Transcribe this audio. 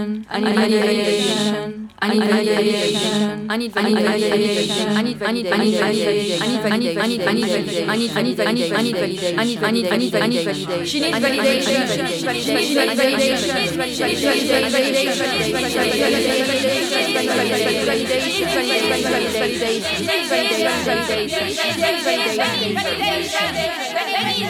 I need validation. I need validation. I need validation. I need validation. I need validation. I need validation. I need validation. I need validation. I need validation. I need validation. She needs validation. She needs validation. She needs validation. She needs validation. She needs validation.